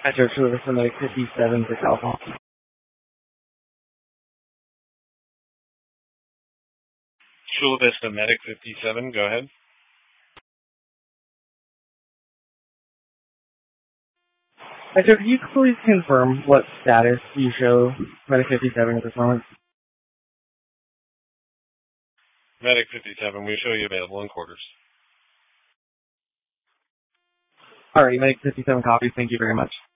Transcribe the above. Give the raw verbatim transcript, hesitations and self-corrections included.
I searched for the Medic fifty-seven for California. Chula Vista Medic fifty-seven, go ahead. Hi, sir, could you please confirm what status you show Medic fifty-seven at this moment? Medic fifty-seven, we show you available in quarters. Alright, Medic fifty-seven copies. Thank you very much.